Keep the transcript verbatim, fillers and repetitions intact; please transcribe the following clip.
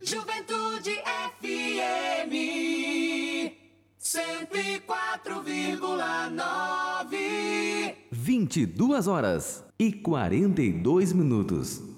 Juventude F M cento e quatro vírgula nove. vinte e duas horas e quarenta e dois minutos.